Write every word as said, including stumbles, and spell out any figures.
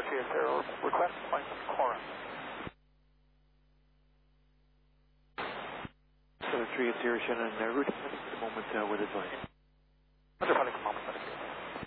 G S zero, request flight Cora. seven three eight zero, Shannon, uh, route at the moment uh, with advice. Roger,